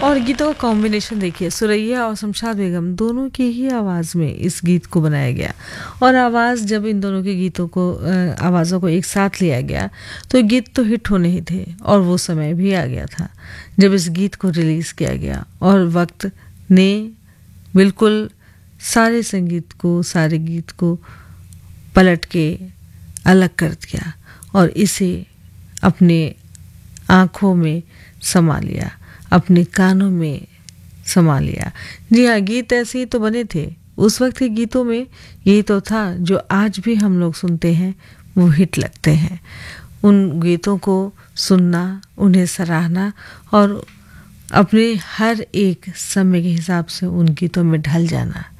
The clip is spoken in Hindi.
और गीतों का कॉम्बिनेशन देखिए, सुरैया और शमशाद बेगम दोनों की ही आवाज़ में इस गीत को बनाया गया। और आवाज़ जब इन दोनों के गीतों को आवाज़ों को एक साथ लिया गया तो गीत तो हिट होने ही थे। और वो समय भी आ गया था जब इस गीत को रिलीज़ किया गया और वक्त ने बिल्कुल सारे संगीत को, सारे गीत को पलट के अलग कर दिया और इसे अपने आँखों में समा लिया, अपने कानों में समा लिया। जी हाँ, गीत ऐसे ही तो बने थे उस वक्त के गीतों में। यही तो था जो आज भी हम लोग सुनते हैं, वो हिट लगते हैं। उन गीतों को सुनना, उन्हें सराहना और अपने हर एक समय के हिसाब से उन गीतों में ढल जाना,